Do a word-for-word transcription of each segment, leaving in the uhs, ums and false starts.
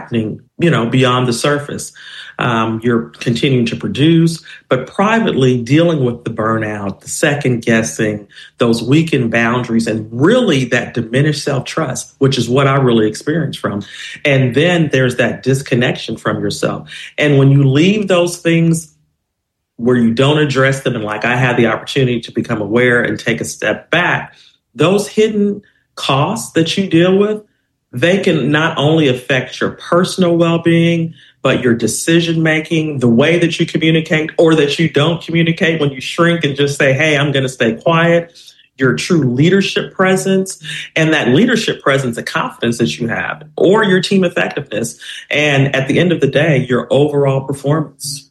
happening, you know, beyond the surface. Um, you're continuing to produce, but privately dealing with the burnout, the second guessing, those weakened boundaries, and really that diminished self-trust, which is what I really experienced from. And then there's that disconnection from yourself. And when you leave those things where you don't address them, and like I had the opportunity to become aware and take a step back, those hidden costs that you deal with, they can not only affect your personal well-being, but your decision-making, the way that you communicate or that you don't communicate when you shrink and just say, hey, I'm going to stay quiet, your true leadership presence, and that leadership presence and confidence that you have, or your team effectiveness, and at the end of the day, your overall performance.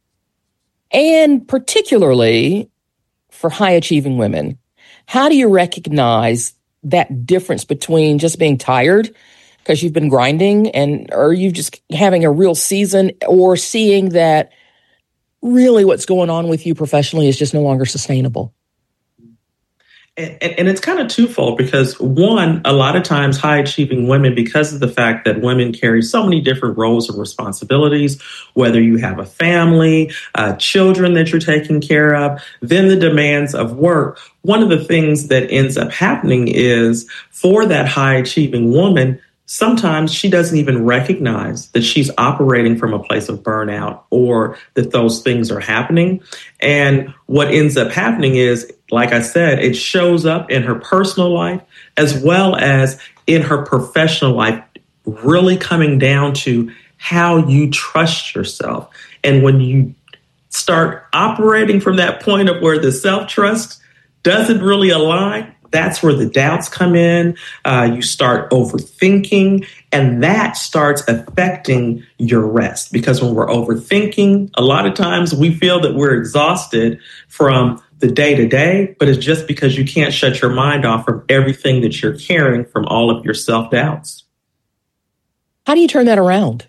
And particularly for high-achieving women, how do you recognize that difference between just being tired because you've been grinding, and or you just having a real season, or seeing that really what's going on with you professionally is just no longer sustainable? And, and, and it's kind of twofold, because one, a lot of times high achieving women, because of the fact that women carry so many different roles and responsibilities, whether you have a family, uh, children that you're taking care of, then the demands of work. One of the things that ends up happening is for that high achieving woman, sometimes she doesn't even recognize that she's operating from a place of burnout or that those things are happening. And what ends up happening is, like I said, it shows up in her personal life as well as in her professional life, really coming down to how you trust yourself. And when you start operating from that point of where the self-trust doesn't really align, that's where the doubts come in. Uh, you start overthinking, and that starts affecting your rest. Because when we're overthinking, a lot of times we feel that we're exhausted from the day to day, but it's just because you can't shut your mind off from everything that you're carrying from all of your self-doubts. How do you turn that around?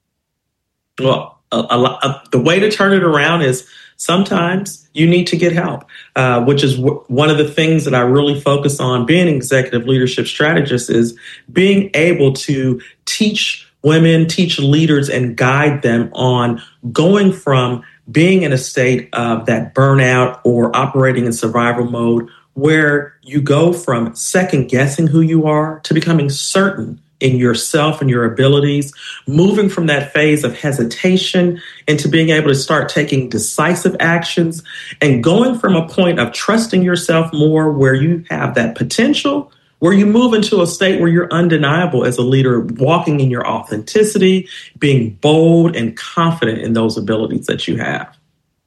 Well, a, a, a, the way to turn it around is sometimes you need to get help, uh, which is w- one of the things that I really focus on being an executive leadership strategist, is being able to teach women, teach leaders, and guide them on going from being in a state of that burnout or operating in survival mode, where you go from second guessing who you are to becoming certain in yourself and your abilities, moving from that phase of hesitation into being able to start taking decisive actions, and going from a point of trusting yourself more, where you have that potential, where you move into a state where you're undeniable as a leader, walking in your authenticity, being bold and confident in those abilities that you have.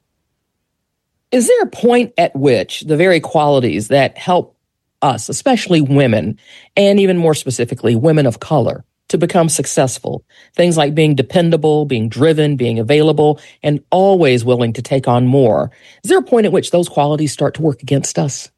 Is there a point at which the very qualities that help us, especially women, and even more specifically, women of color, to become successful, things like being dependable, being driven, being available, and always willing to take on more, is there a point at which those qualities start to work against us?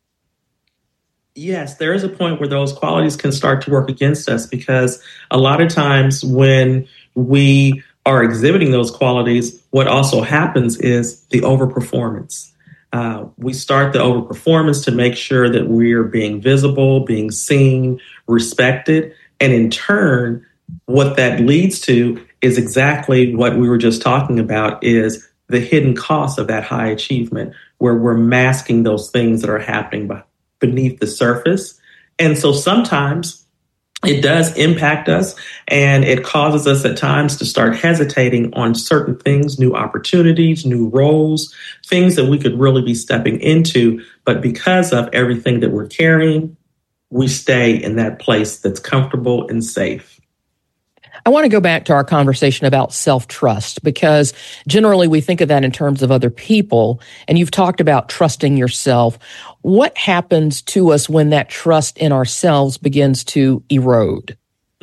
Yes, there is a point where those qualities can start to work against us, because a lot of times when we are exhibiting those qualities, what also happens is the overperformance. Uh, we start the overperformance to make sure that we're being visible, being seen, respected. And in turn, what that leads to is exactly what we were just talking about, is the hidden cost of that high achievement, where we're masking those things that are happening beneath the surface. And so sometimes it does impact us, and it causes us at times to start hesitating on certain things, new opportunities, new roles, things that we could really be stepping into. But because of everything that we're carrying, we stay in that place that's comfortable and safe. I want to go back to our conversation about self-trust, because generally we think of that in terms of other people, and you've talked about trusting yourself. What happens to us when that trust in ourselves begins to erode?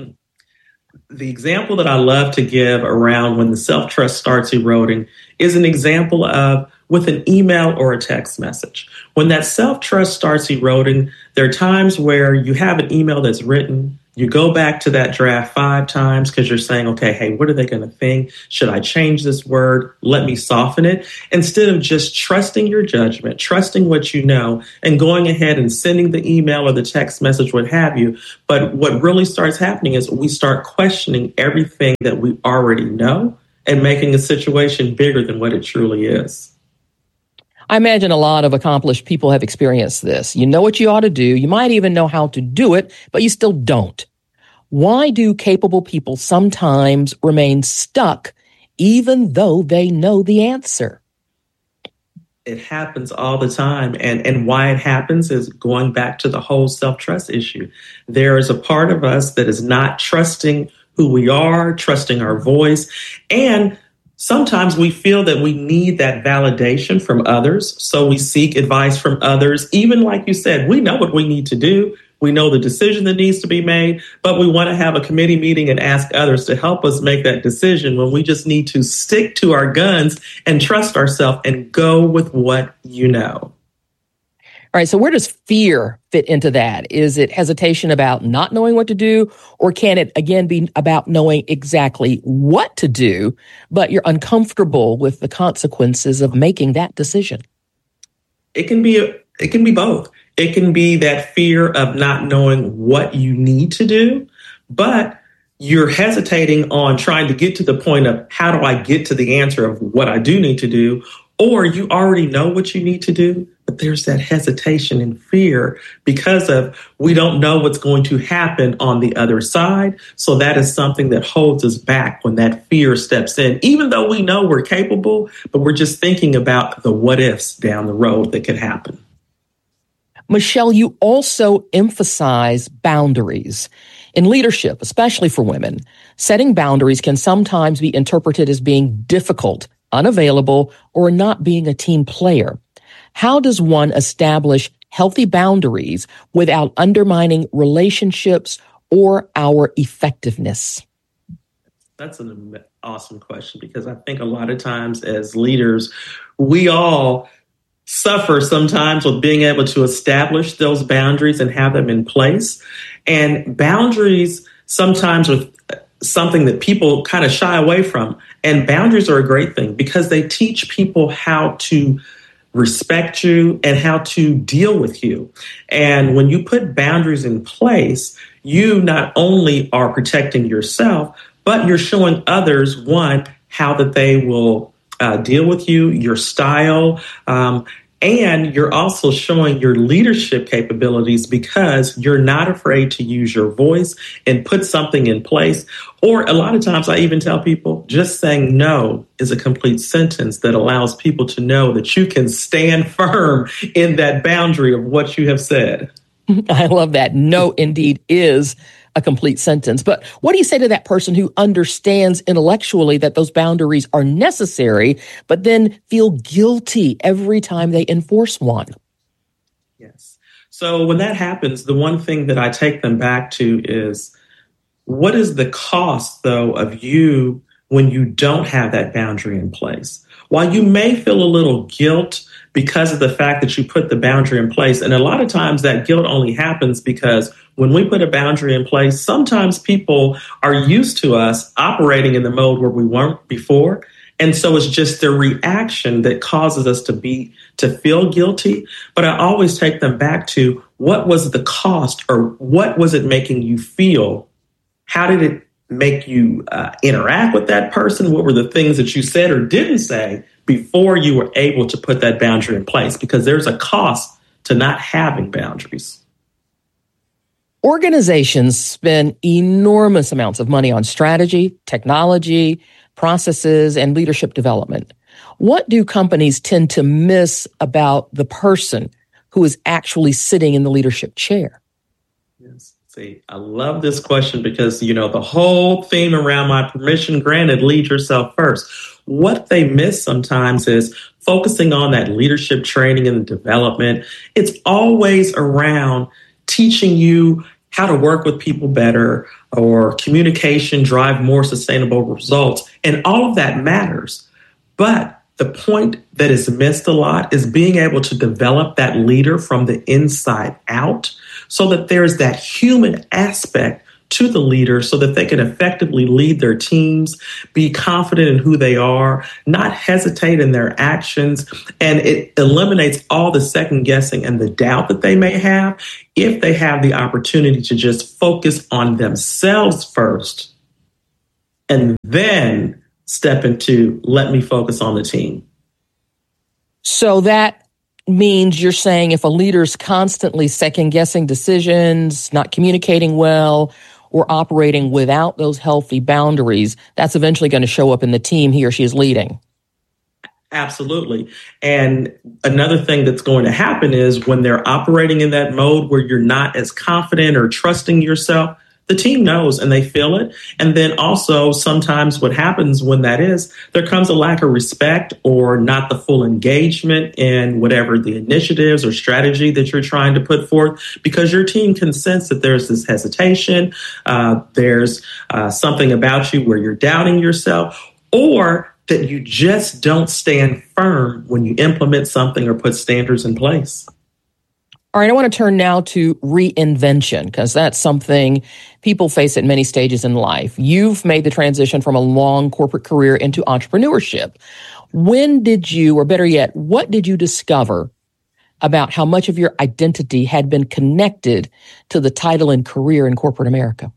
The example that I love to give around when the self-trust starts eroding is an example of with an email or a text message. When that self-trust starts eroding, there are times where you have an email that's written, You go back to that draft five times because you're saying, okay, hey, what are they going to think? Should I change this word? Let me soften it. Instead of just trusting your judgment, trusting what you know, and going ahead and sending the email or the text message, what have you. But what really starts happening is we start questioning everything that we already know and making a situation bigger than what it truly is. I imagine a lot of accomplished people have experienced this. You know what you ought to do. You might even know how to do it, but you still don't. Why do capable people sometimes remain stuck even though they know the answer? It happens all the time. And, and why it happens is going back to the whole self-trust issue. There is a part of us that is not trusting who we are, trusting our voice, and sometimes we feel that we need that validation from others, so we seek advice from others. Even like you said, we know what we need to do. We know the decision that needs to be made, but we want to have a committee meeting and ask others to help us make that decision when we just need to stick to our guns and trust ourselves and go with what you know. All right, so where does fear fit into that? Is it hesitation about not knowing what to do, or can it, again, be about knowing exactly what to do, but you're uncomfortable with the consequences of making that decision? It can be, it can be both. It can be that fear of not knowing what you need to do, but you're hesitating on trying to get to the point of how do I get to the answer of what I do need to do, or you already know what you need to do, but there's that hesitation and fear because of we don't know what's going to happen on the other side. So that is something that holds us back when that fear steps in, even though we know we're capable, but we're just thinking about the what ifs down the road that could happen. Michelle, you also emphasize boundaries. In leadership, especially for women, setting boundaries can sometimes be interpreted as being difficult, unavailable, or not being a team player. How does one establish healthy boundaries without undermining relationships or our effectiveness? That's an awesome question, because I think a lot of times as leaders, we all suffer sometimes with being able to establish those boundaries and have them in place. And boundaries sometimes with something that people kind of shy away from. And boundaries are a great thing because they teach people how to respect you and how to deal with you. And when you put boundaries in place, you not only are protecting yourself, but you're showing others, one, how that they will uh, deal with you, your style, um, and you're also showing your leadership capabilities because you're not afraid to use your voice and put something in place. Or a lot of times I even tell people just saying no is a complete sentence that allows people to know that you can stand firm in that boundary of what you have said. I love that. No, indeed, is a complete sentence. But what do you say to that person who understands intellectually that those boundaries are necessary, but then feel guilty every time they enforce one? Yes. So when that happens, the one thing that I take them back to is, what is the cost, though, of you when you don't have that boundary in place? While you may feel a little guilt because of the fact that you put the boundary in place, and a lot of times that guilt only happens because when we put a boundary in place, sometimes people are used to us operating in the mode where we weren't before. And so it's just the reaction that causes us to be, to feel guilty. But I always take them back to what was the cost, or what was it making you feel? How did it make you uh, interact with that person? What were the things that you said or didn't say before you were able to put that boundary in place? Because there's a cost to not having boundaries. Organizations spend enormous amounts of money on strategy, technology, processes, and leadership development. What do companies tend to miss about the person who is actually sitting in the leadership chair? Yes. See, I love this question because, you know, the whole theme around my permission granted, lead yourself first. What they miss sometimes is focusing on that leadership training and development. It's always around teaching you how to work with people better, or communication, drive more sustainable results. And all of that matters. But the point that is missed a lot is being able to develop that leader from the inside out so that there's that human aspect to the leader so that they can effectively lead their teams, be confident in who they are, not hesitate in their actions. And it eliminates all the second guessing and the doubt that they may have if they have the opportunity to just focus on themselves first and then step into, let me focus on the team. So that means you're saying if a leader's constantly second guessing decisions, not communicating well, or operating without those healthy boundaries, that's eventually going to show up in the team he or she is leading. Absolutely. And another thing that's going to happen is when they're operating in that mode where you're not as confident or trusting yourself, the team knows and they feel it. And then also sometimes what happens when that is, there comes a lack of respect or not the full engagement in whatever the initiatives or strategy that you're trying to put forth, because your team can sense that there's this hesitation, uh, there's uh, something about you where you're doubting yourself, or that you just don't stand firm when you implement something or put standards in place. All right, I want to turn now to reinvention, because that's something people face at many stages in life. You've made the transition from a long corporate career into entrepreneurship. When did you, or better yet, what did you discover about how much of your identity had been connected to the title and career in corporate America?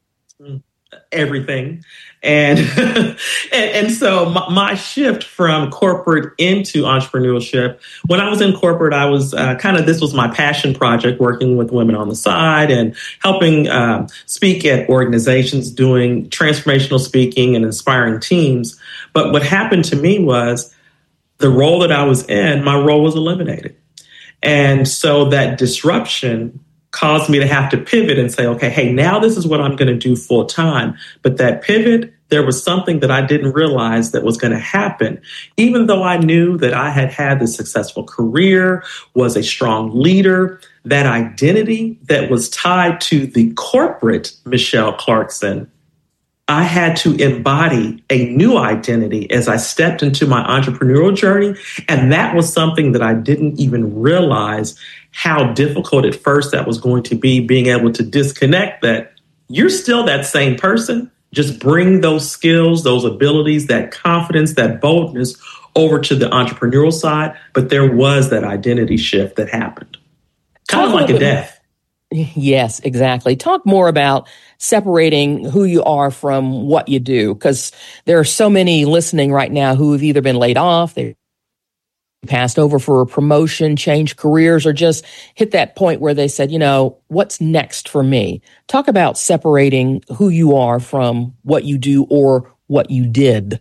Everything. And, and and so my, my shift from corporate into entrepreneurship, when I was in corporate, I was uh, kind of, this was my passion project, working with women on the side and helping um, speak at organizations, doing transformational speaking and inspiring teams. But what happened to me was the role that I was in, my role was eliminated. And so that disruption caused me to have to pivot and say, okay, hey, now this is what I'm going to do full time. But that pivot, there was something that I didn't realize that was going to happen. Even though I knew that I had had this successful career, was a strong leader, that identity that was tied to the corporate Michelle Clarkson, I had to embody a new identity as I stepped into my entrepreneurial journey. And that was something that I didn't even realize how difficult at first that was going to be, being able to disconnect that you're still that same person. Just bring those skills, those abilities, that confidence, that boldness over to the entrepreneurial side. But there was that identity shift that happened. Kind of like a death. Yes, exactly. Talk more about separating who you are from what you do, because there are so many listening right now who have either been laid off, they passed over for a promotion, changed careers, or just hit that point where they said, you know, what's next for me? Talk about separating who you are from what you do or what you did.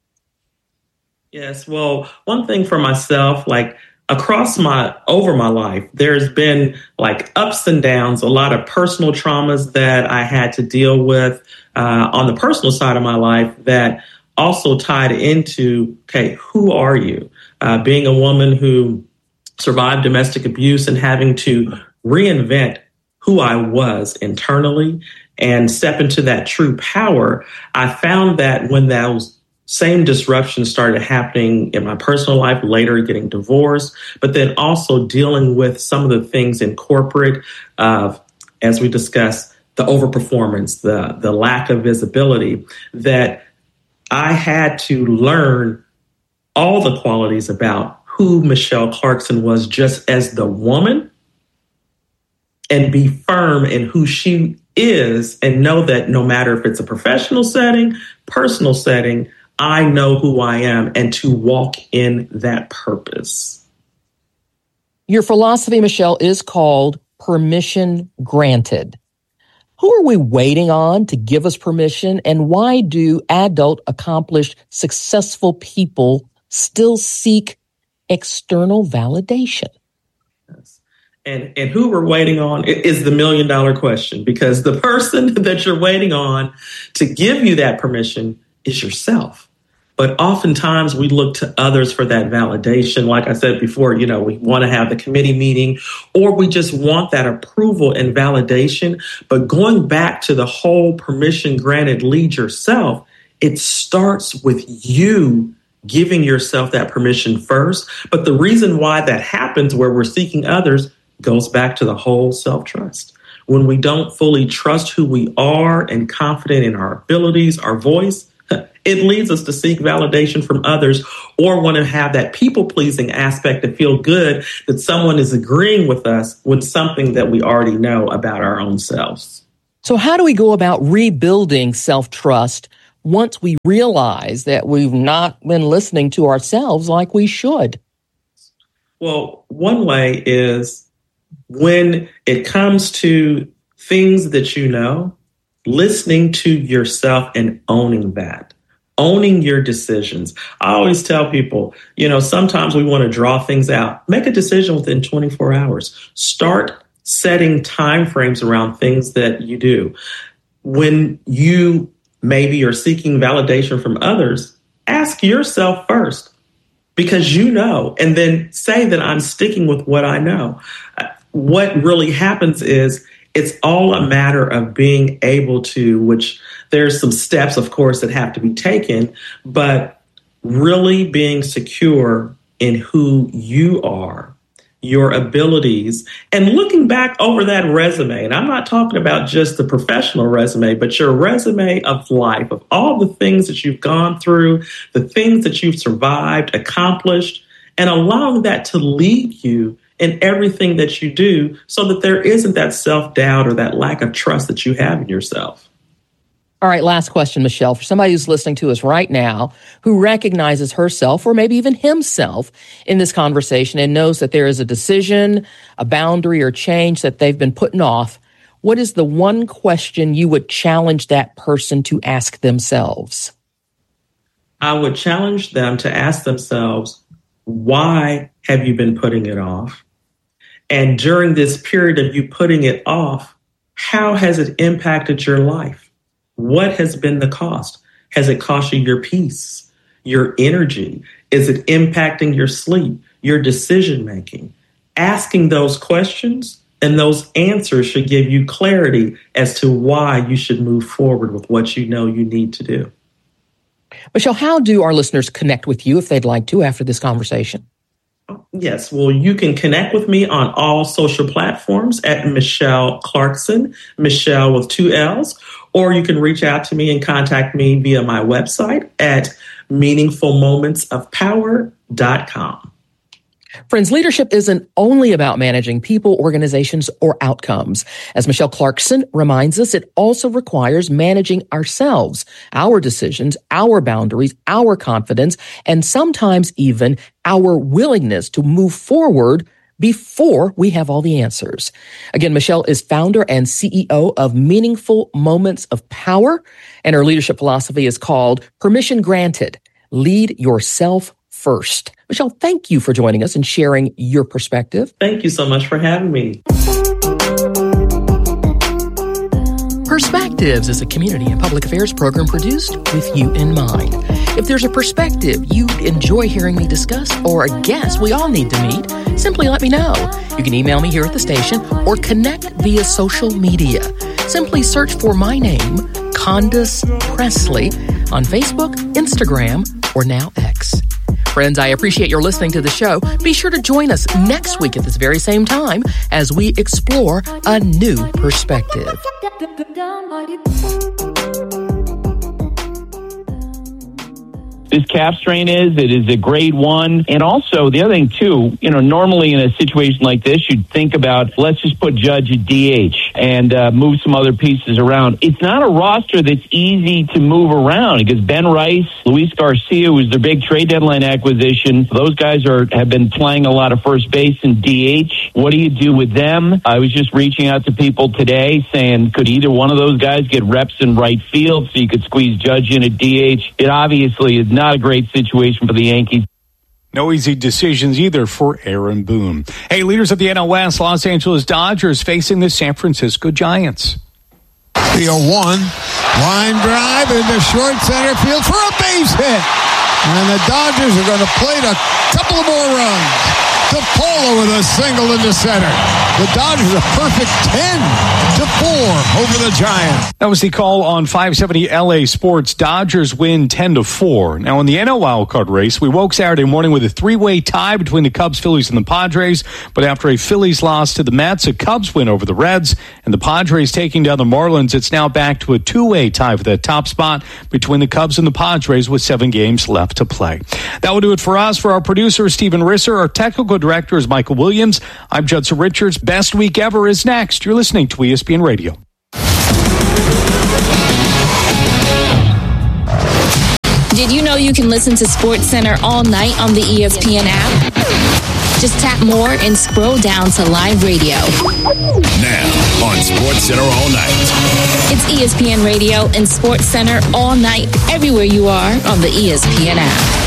Yes. Well, one thing for myself, like across my, over my life, there's been like ups and downs, a lot of personal traumas that I had to deal with uh, on the personal side of my life that also tied into, okay, who are you? Uh, being a woman who survived domestic abuse and having to reinvent who I was internally and step into that true power, I found that when those same disruptions started happening in my personal life, later getting divorced, but then also dealing with some of the things in corporate, uh, as we discussed, the overperformance, the, the lack of visibility, that I had to learn all the qualities about who Michelle Clarkson was just as the woman, and be firm in who she is and know that no matter if it's a professional setting, personal setting, I know who I am, and to walk in that purpose. Your philosophy, Michelle, is called Permission Granted. Who are we waiting on to give us permission, and why do adult, accomplished, successful people still seek external validation? Yes. And and who we're waiting on is the million dollar question, because the person that you're waiting on to give you that permission is yourself. But oftentimes we look to others for that validation. Like I said before, you know, we want to have the committee meeting, or we just want that approval and validation. But going back to the whole permission granted, lead yourself, it starts with you giving yourself that permission first. But the reason why that happens, where we're seeking others, goes back to the whole self-trust. when we don't fully trust who we are and confident in our abilities, our voice, it leads us to seek validation from others or want to have that people-pleasing aspect to feel good that someone is agreeing with us with something that we already know about our own selves. So how do we go about rebuilding self-trust once we realize that we've not been listening to ourselves like we should? Well, one way is when it comes to things that you know, listening to yourself and owning that, owning your decisions. I always tell people, you know, sometimes we want to draw things out. Make a decision within twenty-four hours. Start setting timeframes around things that you do. When you maybe are seeking validation from others, ask yourself first, because you know, and then say that I'm sticking with what I know. What really happens is it's all a matter of being able to, which there's some steps, of course, that have to be taken, but really being secure in who you are, your abilities, and looking back over that resume. And I'm not talking about just the professional resume, but your resume of life, of all the things that you've gone through, the things that you've survived, accomplished, and allowing that to lead you in everything that you do so that there isn't that self-doubt or that lack of trust that you have in yourself. All right, last question, Michelle. For somebody who's listening to us right now who recognizes herself or maybe even himself in this conversation and knows that there is a decision, a boundary, or change that they've been putting off, what is the one question you would challenge that person to ask themselves? I would challenge them to ask themselves, why have you been putting it off? And during this period of you putting it off, how has it impacted your life? What has been the cost? Has it cost you your peace, your energy? Is it impacting your sleep, your decision making? Asking those questions and those answers should give you clarity as to why you should move forward with what you know you need to do. Michelle, how do our listeners connect with you if they'd like to after this conversation? Yes, well, you can connect with me on all social platforms at Michelle Clarkson, Michelle with two L's, or you can reach out to me and contact me via my website at meaningful moments of power dot com. Friends, leadership isn't only about managing people, organizations, or outcomes. As Michelle Clarkson reminds us, it also requires managing ourselves, our decisions, our boundaries, our confidence, and sometimes even our willingness to move forward before we have all the answers. Again, Michelle is founder and C E O of Meaningful Moments of Power, and her leadership philosophy is called Permission Granted. Lead yourself first. Michelle, thank you for joining us and sharing your perspective. Thank you so much for having me. Perspectives is a community and public affairs program produced with you in mind. If there's a perspective you'd enjoy hearing me discuss or a guest we all need to meet, simply let me know. You can email me here at the station or connect via social media. Simply search for my name, Condace Pressley, on Facebook, Instagram, or now X. Friends, I appreciate your listening to the show. Be sure to join us next week at this very same time as we explore a new perspective. This calf strain is, it is a grade one. And also, the other thing, too, you know, normally in a situation like this, you'd think about, let's just put Judge at D H and uh, move some other pieces around. It's not a roster that's easy to move around because Ben Rice, Luis Garcia was their big trade deadline acquisition. Those guys are have been playing a lot of first base and D H. What do you do with them? I was just reaching out to people today saying, could either one of those guys get reps in right field so you could squeeze Judge in at D H? It obviously is not a great situation for the Yankees. No easy decisions either for Aaron Boone. Hey, leaders of the N L West, Los Angeles Dodgers facing the San Francisco Giants. The oh one, line drive into short center field for a base hit. And the Dodgers are going to plate a couple of more runs. DePaula with a single into center. The Dodgers a perfect ten to four over the Giants. That was the call on five seventy L A Sports. Dodgers win ten to four. Now in the N L wild card race, we woke Saturday morning with a three-way tie between the Cubs, Phillies, and the Padres. But after a Phillies loss to the Mets, a Cubs win over the Reds, and the Padres taking down the Marlins, it's now back to a two-way tie for that top spot between the Cubs and the Padres with seven games left to play. That will do it for us. For our producer, Stephen Risser, our technical director is Michael Williams. I'm Judson Richards. Best week ever is next. You're listening to E S P N Radio. Did you know you can listen to SportsCenter all night on the E S P N app? Just tap more and scroll down to live radio. Now on SportsCenter all night. It's E S P N Radio and SportsCenter all night, everywhere you are on the E S P N app.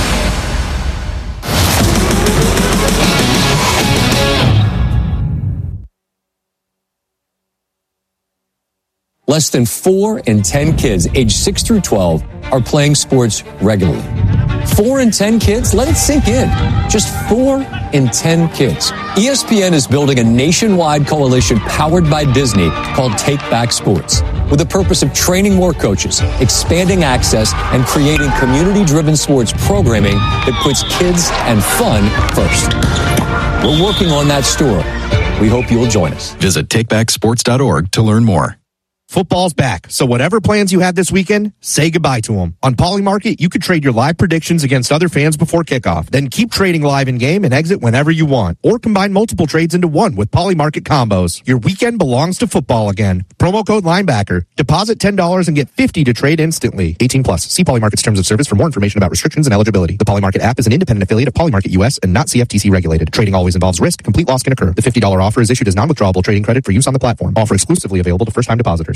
Less than four in ten kids aged six through twelve are playing sports regularly. Four in ten kids? Let it sink in. Just four in ten kids. E S P N is building a nationwide coalition powered by Disney called Take Back Sports, with the purpose of training more coaches, expanding access, and creating community-driven sports programming that puts kids and fun first. We're working on that story. We hope you'll join us. Visit take back sports dot org to learn more. Football's back, so whatever plans you had this weekend, say goodbye to them. On Polymarket, you could trade your live predictions against other fans before kickoff. Then keep trading live in-game and exit whenever you want. Or combine multiple trades into one with Polymarket combos. Your weekend belongs to football again. Promo code Linebacker. Deposit ten dollars and get fifty dollars to trade instantly. eighteen plus. See Polymarket's terms of service for more information about restrictions and eligibility. The Polymarket app is an independent affiliate of Polymarket U S and not C F T C regulated. Trading always involves risk. Complete loss can occur. The fifty dollars offer is issued as non-withdrawable trading credit for use on the platform. Offer exclusively available to first-time depositors.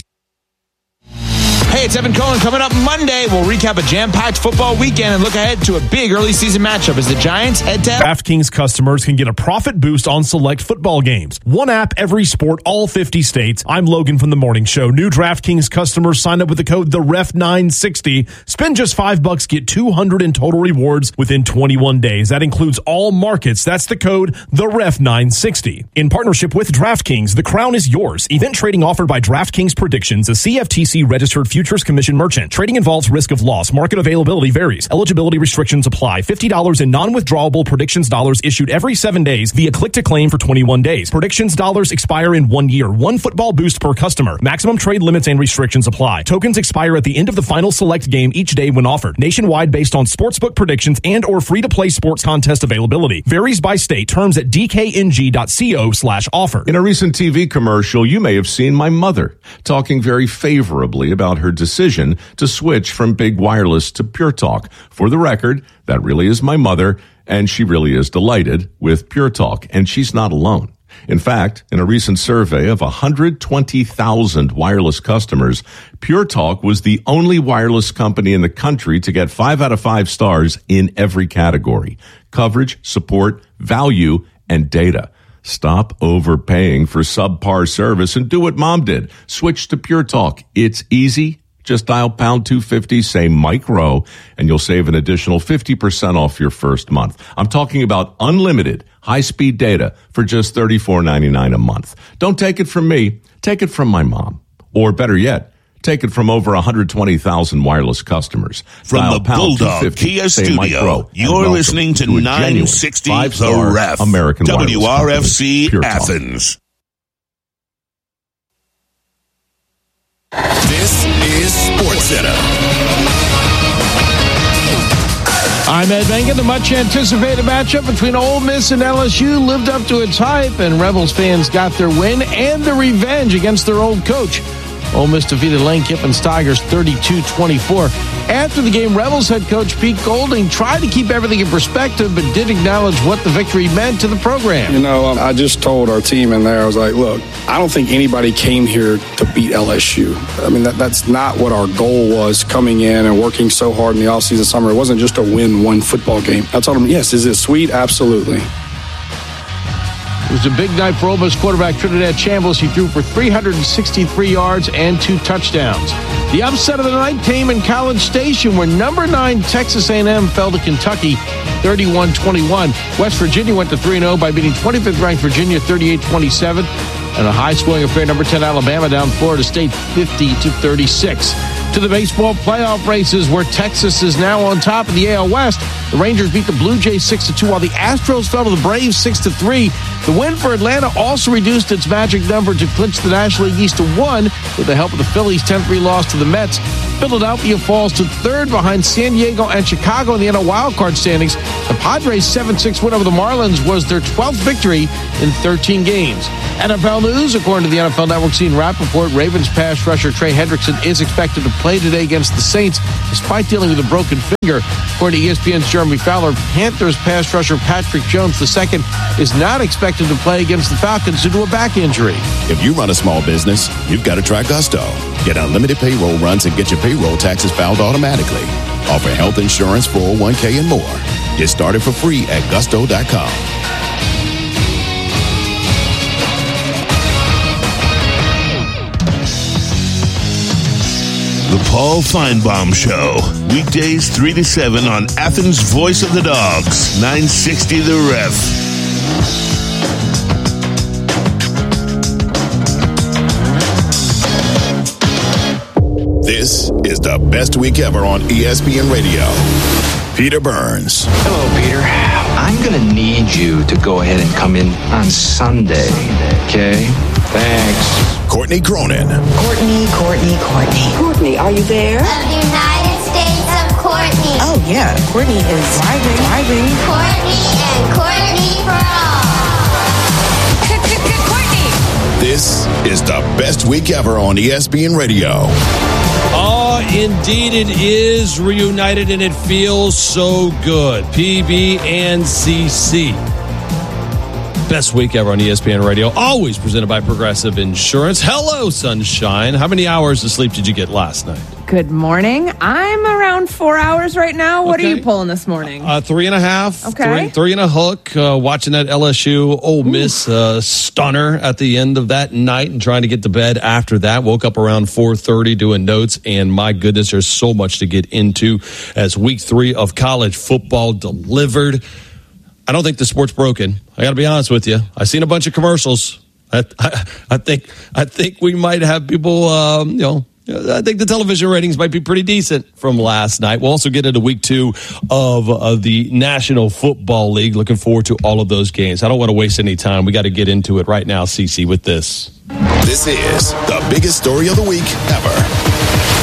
Hey, it's Evan Cohen. Coming up Monday, we'll recap a jam-packed football weekend and look ahead to a big early season matchup as the Giants head to... DraftKings customers can get a profit boost on select football games. One app, every sport, all fifty states. I'm Logan from The Morning Show. New DraftKings customers sign up with the code the ref nine sixty. Spend just five bucks, get two hundred in total rewards within twenty-one days. That includes all markets. That's the code the ref nine sixty. In partnership with DraftKings, the crown is yours. Event trading offered by DraftKings Predictions, a C F T C registered futures commission merchant. Trading involves risk of loss. Market availability varies. Eligibility restrictions apply. fifty dollars in non-withdrawable predictions dollars issued every seven days via click to claim for twenty-one days. Predictions dollars expire in one year. One football boost per customer. Maximum trade limits and restrictions apply. Tokens expire at the end of the final select game each day when offered. Nationwide based on sportsbook predictions and or free-to-play sports contest availability. Varies by state. Terms at d k n g dot co slash offer. In a recent T V commercial, you may have seen my mother talking very favorably about her decision to switch from Big Wireless to Pure Talk. For the record, that really is my mother, and she really is delighted with Pure Talk, and she's not alone. In fact, in a recent survey of one hundred twenty thousand wireless customers, Pure Talk was the only wireless company in the country to get five out of five stars in every category: coverage, support, value, and data. Stop overpaying for subpar service and do what Mom did. Switch to Pure Talk. It's easy. Just dial pound two fifty, say Mike Rowe, and you'll save an additional fifty percent off your first month. I'm talking about unlimited high-speed data for just thirty-four ninety-nine a month. Don't take it from me. Take it from my mom. Or better yet, take it from over one hundred twenty thousand wireless customers. From Dial the Bulldog Kia Studio, you're listening to, to nine sixty The Ref, American W R F C Athens. This is SportsCenter. I'm Ed Bengen. The much-anticipated matchup between Ole Miss and L S U lived up to its hype, and Rebels fans got their win and the revenge against their old coach. Ole Miss defeated Lane Kiffin's Tigers thirty-two twenty-four. After the game, Rebels head coach Pete Golding tried to keep everything in perspective, but did acknowledge what the victory meant to the program. You know, I just told our team in there, I was like, look, I don't think anybody came here to beat L S U. I mean, that, that's not what our goal was coming in and working so hard in the offseason summer. It wasn't just to win one football game. I told them, yes, is it sweet? Absolutely. It was a big night for Ole Miss quarterback Trinidad Chambliss. He threw for three hundred sixty-three yards and two touchdowns. The upset of the night came in College Station, where number nine Texas A and M fell to Kentucky thirty-one twenty-one. West Virginia went to three and oh by beating twenty-fifth ranked Virginia thirty-eight twenty-seven. And a high-scoring affair, number ten Alabama down Florida State fifty to thirty-six. To the baseball playoff races, where Texas is now on top of the A L West. The Rangers beat the Blue Jays six to two, while the Astros fell to the Braves six to three. The win for Atlanta also reduced its magic number to clinch the National League East to one with the help of the Phillies' ten three loss to the Mets. Philadelphia falls to third behind San Diego and Chicago in the N L wildcard standings. The Padres' seven six win over the Marlins was their twelfth victory in thirteen games. N F L news, according to the N F L Network's Ian Rappaport, Ravens pass rusher Trey Hendrickson is expected to play today against the Saints, despite dealing with a broken finger. According to E S P N's Jeremy Fowler, Panthers pass rusher Patrick Jones the second is not expected to play against the Falcons due to a back injury. If you run a small business, you've got to try Gusto. Get unlimited payroll runs and get your payroll taxes filed automatically. Offer health insurance, four oh one k, and more. Get started for free at gusto dot com. The Paul Feinbaum Show. Weekdays three to seven on Athens' Voice of the Dogs, nine sixty The Ref. This is the best week ever on E S P N Radio. Peter Burns. Hello, Peter. I'm going to need you to go ahead and come in on Sunday, okay? Thanks. Courtney Cronin. Courtney, Courtney, Courtney. Courtney, are you there? Of the United States of Courtney. Oh, yeah. Courtney is driving, driving. Courtney and Courtney for all. Courtney. This is the best week ever on E S P N Radio. Oh, indeed it is reunited, and it feels so good. P B and C C. Best week ever on E S P N Radio, always presented by Progressive Insurance. Hello, sunshine. How many hours of sleep did you get last night? Good morning. I'm around four hours right now. What Okay. are you pulling this morning? Uh, three and a half. Okay. Three, three and a hook. Uh, watching that L S U Ole Miss uh, stunner at the end of that night and trying to get to bed after that. Woke up around four thirty doing notes, and my goodness, there's so much to get into as week three of college football delivered. I don't think the sport's broken. I got to be honest with you. I've seen a bunch of commercials. I, I, I think I think we might have people, um, you know, I think the television ratings might be pretty decent from last night. We'll also get into week two of, of the National Football League. Looking forward to all of those games. I don't want to waste any time. We got to get into it right now, Cece, with this. This is the biggest story of the week ever.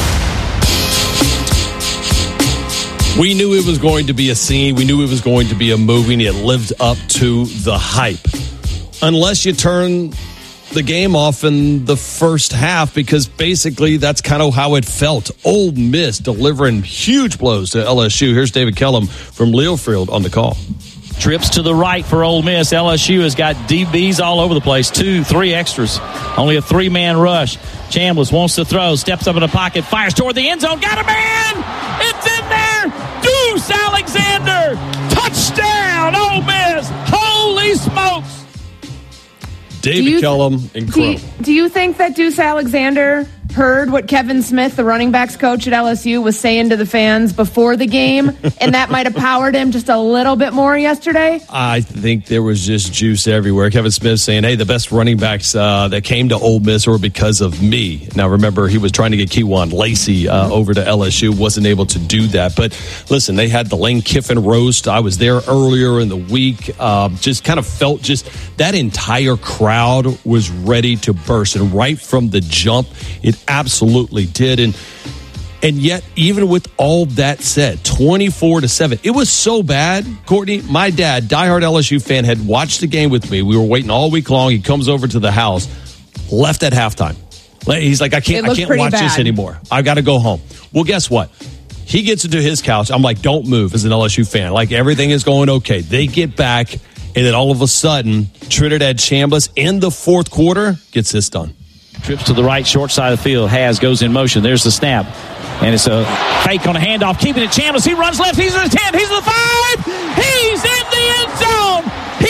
We knew it was going to be a scene. We knew it was going to be a movie, and it lived up to the hype. Unless you turn the game off in the first half, because basically that's kind of how it felt. Ole Miss delivering huge blows to L S U. Here's David Kellum from Learfield on the call. Trips to the right for Ole Miss. L S U has got D Bs all over the place. Two, three extras. Only a three-man rush. Chambliss wants to throw. Steps up in the pocket. Fires toward the end zone. Got a man! It's in there! Deuce Alexander! Touchdown, Ole Miss! Holy smokes! David you, Kellum and do you, do you think that Deuce Alexander heard what Kevin Smith, the running backs coach at L S U, was saying to the fans before the game, and that might have powered him just a little bit more yesterday? I think there was just juice everywhere. Kevin Smith saying, hey, the best running backs uh, that came to Ole Miss were because of me. Now, remember, he was trying to get Kewan Lacey uh, over to L S U, wasn't able to do that. But listen, they had the Lane Kiffin roast. I was there earlier in the week. Uh, just kind of felt just that entire crowd was ready to burst. And right from the jump, it absolutely did. And and yet, even with all that said, twenty-four to seven, it was so bad, Courtney. My dad, diehard L S U fan, had watched the game with me. We were waiting all week long. He comes over to the house, left at halftime. He's like, I can't, I can't watch bad. this anymore. I've got to go home. Well, guess what? He gets into his couch. I'm like, don't move as an L S U fan. Like, everything is going okay. They get back, and then all of a sudden, Trinidad Chambliss in the fourth quarter gets this done. Trips to the right, short side of the field. Has goes in motion. There's the snap. And it's a fake on a handoff. Keeping it Chambliss. He runs left. He's in the ten. He's in the five. He's in the end zone. He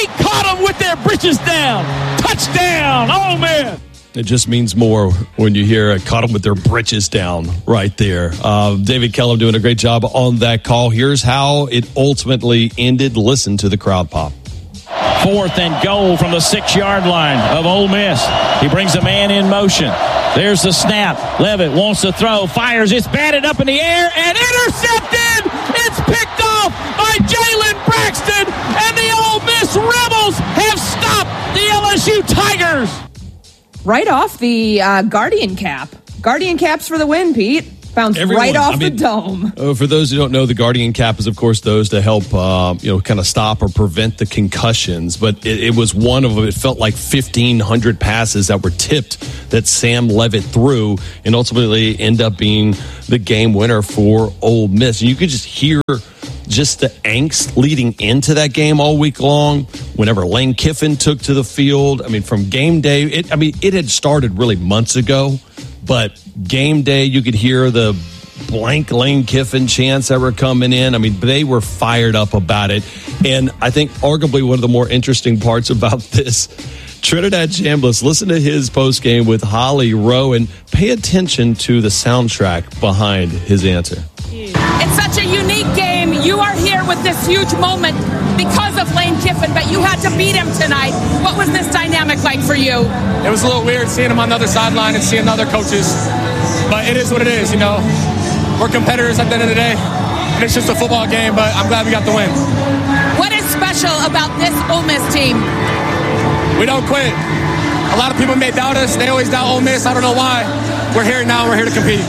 He caught them with their britches down. Touchdown, Ole Miss. It just means more when you hear it, caught them with their britches down right there. Uh, David Kellum doing a great job on that call. Here's how it ultimately ended. Listen to the crowd pop. Fourth and goal from the six-yard line of Ole Miss. He brings a man in motion. There's the snap. Levitt wants to throw, fires. It's batted up in the air and intercepted. It's picked off by Jalen Braxton, and the Ole Miss Rebels have stopped the L S U Tigers. Right off the uh, Guardian cap. Guardian caps for the win, Pete. Bounced Everyone, right off I mean, the dome. Uh, for those who don't know, the Guardian cap is, of course, those to help, uh, you know, kind of stop or prevent the concussions. But it, it was one of them. It felt like fifteen hundred passes that were tipped that Sam Levitt threw and ultimately end up being the game winner for Ole Miss. And you could just hear just the angst leading into that game all week long. Whenever Lane Kiffin took to the field, I mean, from game day, it, I mean, it had started really months ago. But game day, you could hear the blank Lane Kiffin chants that were coming in. I mean, they were fired up about it. And I think arguably one of the more interesting parts about this, Trinidad Chambliss, listen to his postgame with Holly Rowe and pay attention to the soundtrack behind his answer. It's such a unique game. You are here with this huge moment because of Lane Kiffin, but you had to beat him tonight. What was this dynamic like for you? It was a little weird seeing him on the other sideline and seeing the other coaches, but it is what it is, you know. We're competitors at the end of the day, and it's just a football game, but I'm glad we got the win. What is special about this Ole Miss team? We don't quit. A lot of people may doubt us. They always doubt Ole Miss. I don't know why. We're here now, and we're here to compete.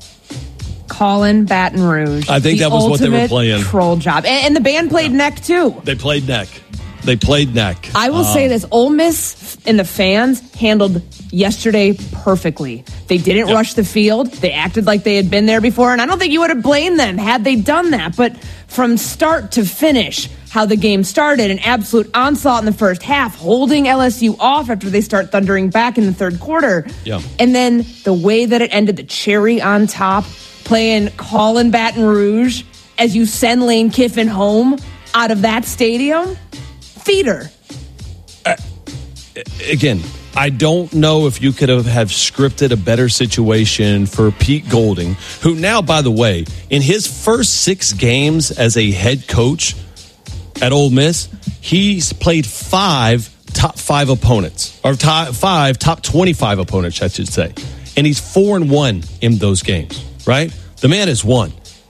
Colin Baton Rouge. I think the that was what they were playing. Troll job. And, and the band played yeah. neck, too. They played neck. They played neck. I will um, say this. Ole Miss and the fans handled yesterday perfectly. They didn't yep. rush the field. They acted like they had been there before. And I don't think you would have blamed them had they done that. But from start to finish, how the game started, an absolute onslaught in the first half, holding L S U off after they start thundering back in the third quarter. Yeah. And then the way that it ended, the cherry on top, playing Colin Baton Rouge as you send Lane Kiffin home out of that stadium. Feeder. Uh, again, I don't know if you could have, have scripted a better situation for Pete Golding, who now, by the way, in his first six games as a head coach at Ole Miss, he's played five top five opponents, or top five top twenty-five opponents, I should say. And he's four and one in those games, right? The man has won.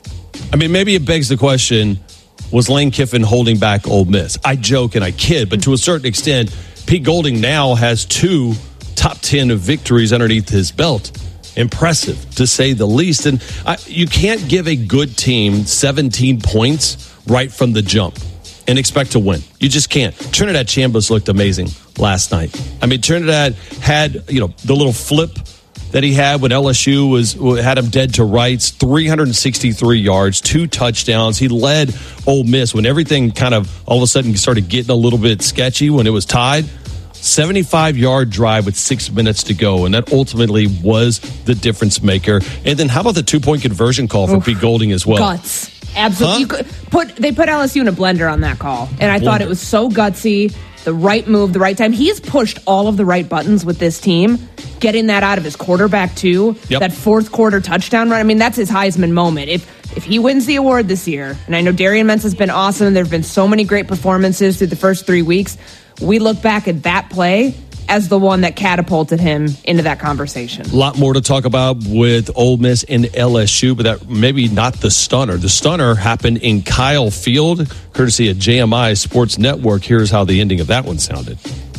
I mean, maybe it begs the question, was Lane Kiffin holding back Ole Miss? I joke and I kid, but to a certain extent, Pete Golding now has two top ten victories underneath his belt. Impressive, to say the least. And I, you can't give a good team seventeen points right from the jump and expect to win. You just can't. Trinidad Chambliss looked amazing last night. I mean, Trinidad had, you know, the little flip that he had when L S U was had him dead to rights, three hundred sixty-three yards, two touchdowns. He led Ole Miss when everything kind of all of a sudden started getting a little bit sketchy when it was tied. seventy-five-yard drive with six minutes to go, and that ultimately was the difference maker. And then how about the two-point conversion call for Oof. Pete Golding as well? Guts. Absolutely. Huh? You could put, they put L S U in a blender on that call, and I blender. thought it was so gutsy. The right move, the right time. He's pushed all of the right buttons with this team, getting that out of his quarterback, too. Yep. That fourth quarter touchdown run. I mean, that's his Heisman moment. If if he wins the award this year, and I know Darian Mintz has been awesome, there have been so many great performances through the first three weeks, we look back at that play as the one that catapulted him into that conversation. A lot more to talk about with Ole Miss and L S U, but that maybe not the stunner. The stunner happened in Kyle Field, courtesy of J M I Sports Network. Here's how the ending of that one sounded.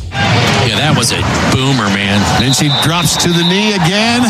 Yeah, that was a boomer, man. Then she drops to the knee again.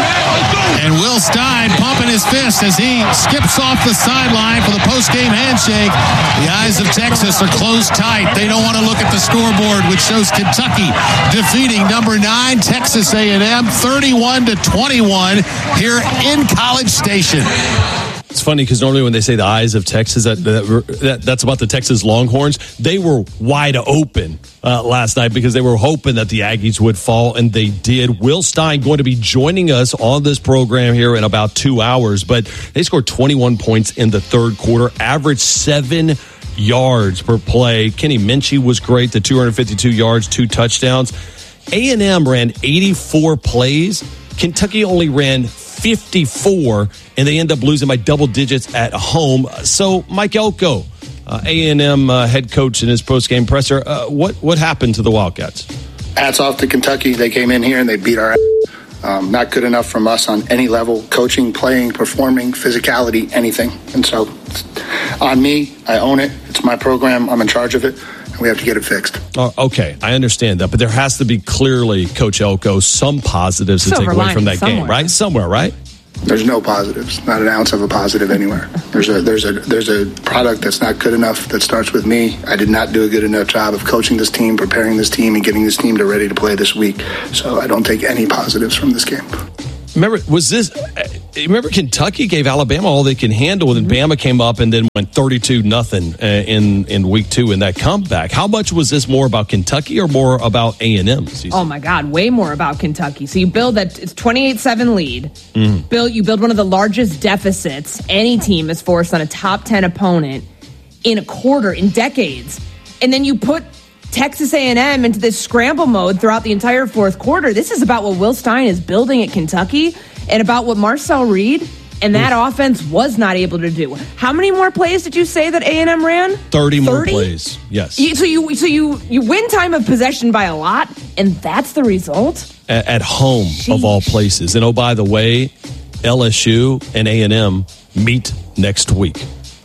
And Will Stein pumping his fist as he skips off the sideline for the post-game handshake. The eyes of Texas are closed tight. They don't want to look at the scoreboard, which shows Kentucky defeating number nine Texas A and M thirty-one to twenty-one here in College Station. It's funny because normally when they say the eyes of Texas, that, that that's about the Texas Longhorns. They were wide open uh, last night because they were hoping that the Aggies would fall, and they did. Will Stein going to be joining us on this program here in about two hours, but they scored twenty-one points in the third quarter, averaged seven yards per play. Kenny Minchie was great, the two hundred fifty-two yards, two touchdowns. A and M ran eighty-four plays. Kentucky only ran fifty-four, and they end up losing by double digits at home. So, Mike Elko, uh, A and M uh, head coach in his post-game presser, uh, what, what happened to the Wildcats? Hats off to Kentucky. They came in here and they beat our ass. Um, not good enough from us on any level, coaching, playing, performing, physicality, anything. And so, it's on me. I own it. It's my program. I'm in charge of it. We have to get it fixed. Oh, okay, I understand that, but there has to be clearly, Coach Elko, some positives to Silver take away from that lining game, right? Somewhere, right? There's no positives, not an ounce of a positive anywhere. There's a there's a there's a product that's not good enough that starts with me. I did not do a good enough job of coaching this team, preparing this team, and getting this team to ready to play this week. So I don't take any positives from this game. Remember, was this? Remember, Kentucky gave Alabama all they can handle, and Bama came up and then went thirty-two nothing in in week two in that comeback. How much was this more about Kentucky or more about A and M? Oh my God, way more about Kentucky. So you build that it's twenty-eight seven lead. Mm. Build you build one of the largest deficits any team has forced on a top ten opponent in a quarter in decades, and then you put Texas A and M into this scramble mode throughout the entire fourth quarter. This is about what Will Stein is building at Kentucky and about what Marcel Reed and that Oof. offense was not able to do. How many more plays did you say that A and M ran? thirty more plays, yes. You, so you so you, you win time of possession by a lot, and that's the result? At, at home, Sheesh. of all places. And oh, by the way, L S U and A and M meet next week.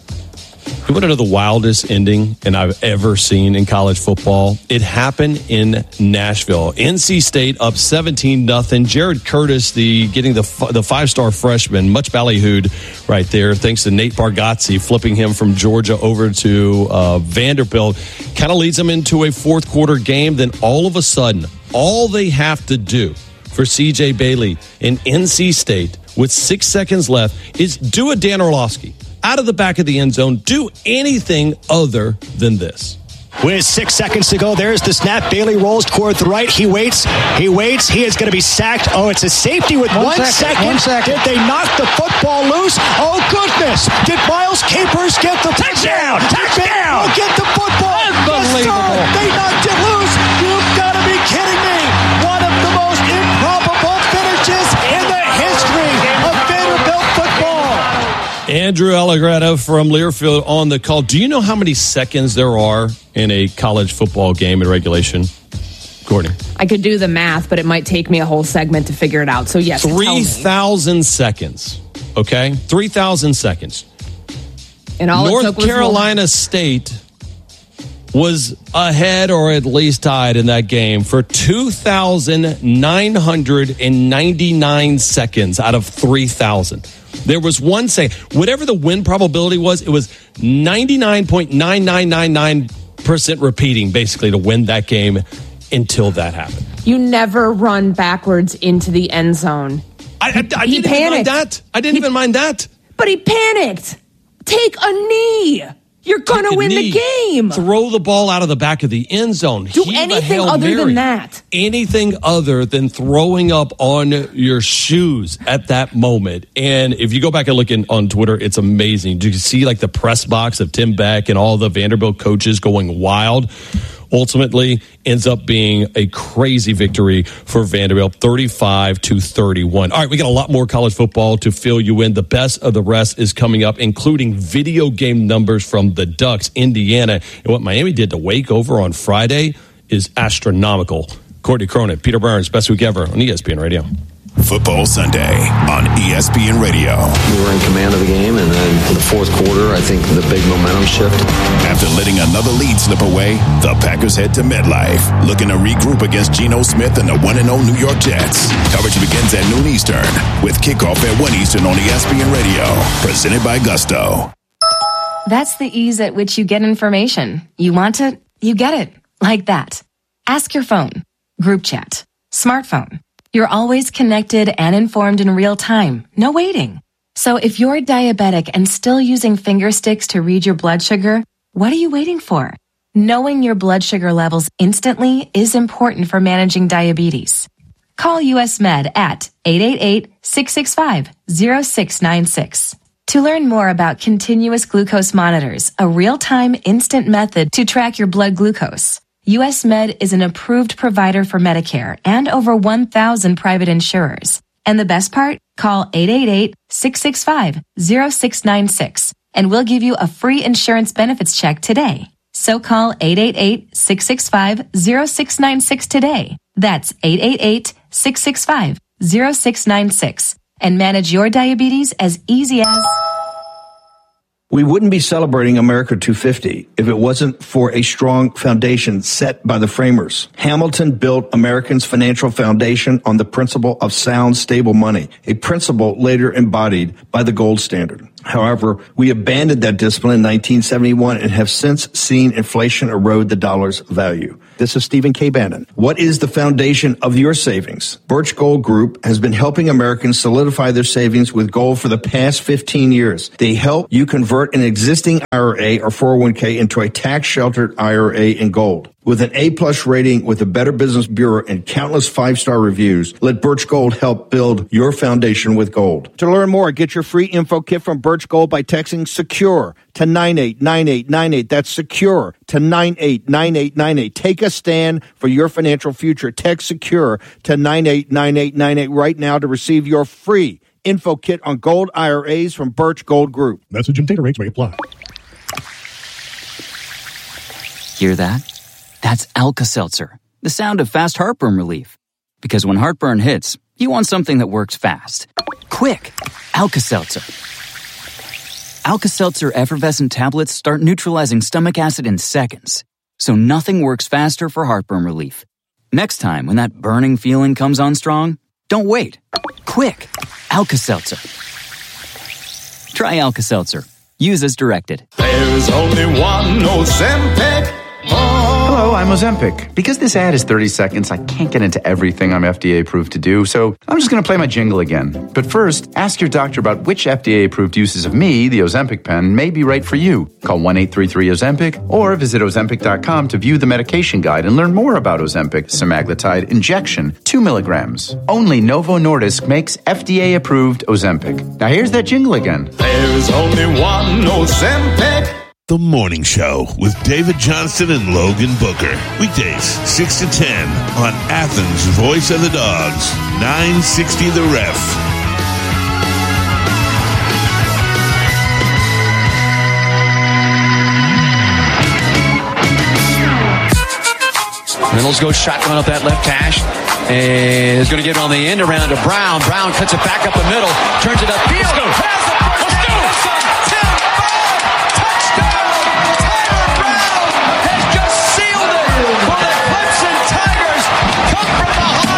You want to know the wildest ending and I've ever seen in college football? It happened in Nashville. N C State up seventeen nothing. Jared Curtis, the getting the the five-star freshman, much ballyhooed right there, thanks to Nate Bargatze flipping him from Georgia over to uh, Vanderbilt. Kind of leads them into a fourth quarter game. Then all of a sudden, all they have to do for C J Bailey in N C State with six seconds left is do a Dan Orlovsky. Out of the back of the end zone, do anything other than this. With six seconds to go, there's the snap. Bailey rolls toward the right. He waits. He waits. He is going to be sacked. Oh, it's a safety with one, one second. second. One second. Did they knock the football loose? Oh, goodness. Did Miles Capers get the touchdown? Touchdown. Oh, get the football. Unbelievable. Yes, they knocked it loose. You've got to be kidding me. One of the most improbable finishes in the history of Vanderbilt football. Andrew Allegretto from Learfield on the call. Do you know how many seconds there are in a college football game in regulation? Courtney. I could do the math, but it might take me a whole segment to figure it out. So, yes, three thousand seconds. Okay? three thousand seconds. And all North it took was Carolina one. State was ahead or at least tied in that game for two thousand nine hundred ninety-nine seconds out of three thousand. There was one second. Whatever the win probability was, it was ninety-nine point nine nine nine nine percent repeating, basically, to win that game until that happened. You never run backwards into the end zone. I, I, I didn't even mind that. I didn't he, even mind that. But he panicked. Take a knee. You're going to win knee. the game. Throw the ball out of the back of the end zone. Do Heave anything other Mary. than that. Anything other than throwing up on your shoes at that moment. And if you go back and look in, on Twitter, it's amazing. You can see like the press box of Tim Beck and all the Vanderbilt coaches going wild. Ultimately ends up being a crazy victory for Vanderbilt, thirty-five to thirty-one. All right, we got a lot more college football to fill you in. The best of the rest is coming up, including video game numbers from the Ducks, Indiana. And what Miami did to Wake over on Friday is astronomical. Courtney Cronin, Peter Burns, best week ever on E S P N Radio. Football Sunday on E S P N Radio. We were in command of the game, and then in the fourth quarter, I think the big momentum shift. After letting another lead slip away, the Packers head to MetLife, looking to regroup against Geno Smith and the one and oh New York Jets. Coverage begins at noon Eastern, with kickoff at one Eastern on E S P N Radio, presented by Gusto. That's the ease at which you get information. You want it, you get it, like that. Ask your phone, group chat, smartphone. You're always connected and informed in real time. No waiting. So if you're diabetic and still using finger sticks to read your blood sugar, what are you waiting for? Knowing your blood sugar levels instantly is important for managing diabetes. Call U S Med at eight eight eight, six six five, zero six nine six. To learn more about continuous glucose monitors, a real-time instant method to track your blood glucose, U S Med is an approved provider for Medicare and over one thousand private insurers. And the best part? Call eight eight eight, six six five, zero six nine six and we'll give you a free insurance benefits check today. So call eight eight eight, six six five, zero six nine six today. That's eight eight eight, six six five, zero six nine six and manage your diabetes as easy as... We wouldn't be celebrating America two fifty if it wasn't for a strong foundation set by the framers. Hamilton built Americans' financial foundation on the principle of sound, stable money, a principle later embodied by the gold standard. However, we abandoned that discipline in nineteen seventy-one and have since seen inflation erode the dollar's value. This is Stephen K. Bannon. What is the foundation of your savings? Birch Gold Group has been helping Americans solidify their savings with gold for the past fifteen years. They help you convert an existing I R A or four oh one k into a tax-sheltered I R A in gold. With an A-plus rating with the Better Business Bureau and countless five-star reviews, let Birch Gold help build your foundation with gold. To learn more, get your free info kit from Birch Gold by texting SECURE to nine eight nine eight nine eight. That's SECURE to nine eight nine eight nine eight. Take a stand for your financial future. Text SECURE to nine eight nine eight nine eight right now to receive your free info kit on gold I R As from Birch Gold Group. Message and data rates may apply. Hear that? That's Alka-Seltzer, the sound of fast heartburn relief. Because when heartburn hits, you want something that works fast. Quick! Alka-Seltzer. Alka-Seltzer effervescent tablets start neutralizing stomach acid in seconds. So nothing works faster for heartburn relief. Next time when that burning feeling comes on strong, don't wait. Quick! Alka-Seltzer. Try Alka-Seltzer. Use as directed. There's only one Ozempic. Hello, I'm Ozempic. Because this ad is thirty seconds, I can't get into everything I'm F D A approved to do, so I'm just going to play my jingle again. But first, ask your doctor about which F D A approved uses of me, the Ozempic pen, may be right for you. Call one eight three three Ozempic or visit Ozempic dot com to view the medication guide and learn more about Ozempic semaglutide injection, two milligrams. Only Novo Nordisk makes F D A approved Ozempic. Now here's that jingle again. There's only one Ozempic. The Morning Show with David Johnston and Logan Booker. Weekdays, six to ten on Athens' Voice of the Dogs, nine sixty The Ref. Reynolds goes shotgun up that left hash and is going to get on the end around to Brown. Brown cuts it back up the middle, turns it upfield. Let's go. Has the first down. ten five. Touchdown. Tyler Brown has just sealed it for the Clemson Tigers. Come from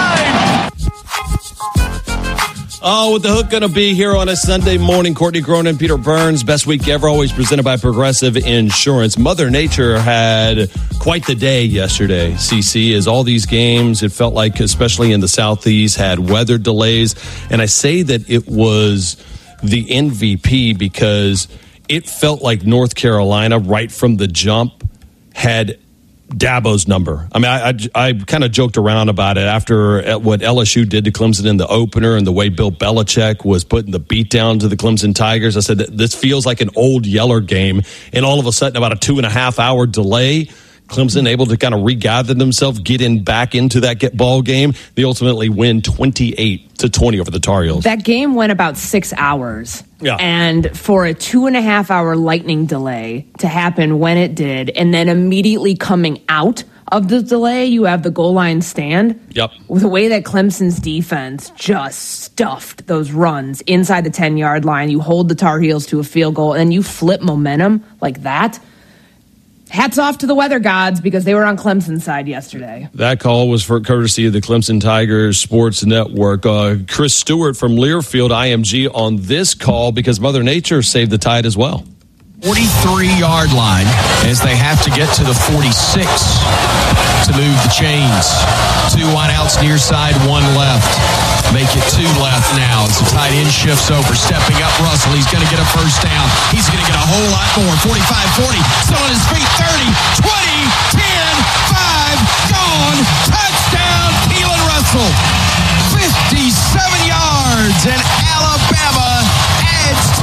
behind. Oh, what the hook going to be here on a Sunday morning? Courtney Cronin, Peter Burns, best week ever, always presented by Progressive Insurance. Mother Nature had quite the day yesterday, C C, as all these games, it felt like, especially in the Southeast, had weather delays. And I say that it was the M V P because it felt like North Carolina, right from the jump, had Dabo's number. I mean, I, I, I kind of joked around about it after what L S U did to Clemson in the opener and the way Bill Belichick was putting the beat down to the Clemson Tigers. I said, this feels like an old Yeller game. And all of a sudden, about a two and a half hour delay, Clemson able to kind of regather themselves, get in back into that get ball game. They ultimately win twenty-eight to twenty over the Tar Heels. That game went about six hours. Yeah. And for a two and a half hour lightning delay to happen when it did, and then immediately coming out of the delay, you have the goal line stand. Yep. The way that Clemson's defense just stuffed those runs inside the ten-yard line, you hold the Tar Heels to a field goal, and you flip momentum like that. Hats off to the weather gods because they were on Clemson's side yesterday. That call was for courtesy of the Clemson Tigers Sports Network. Uh, Chris Stewart from Learfield I M G on this call because Mother Nature saved the tide as well. forty-three-yard line as they have to get to the forty-six to move the chains. Two wideouts near side, one left. Make it two left now as the tight end shifts over. Stepping up, Russell. He's going to get a first down. He's going to get a whole lot more. forty-five forty. Still on his feet. thirty, twenty, ten, five. Gone. Touchdown, Keelan Russell. fifty-seven yards, and Alabama adds to its